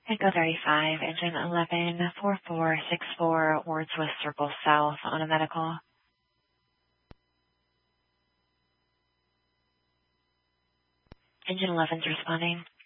Echo 35, engine 114464, Wordsworth Circle South on a medical. Engine 11's responding.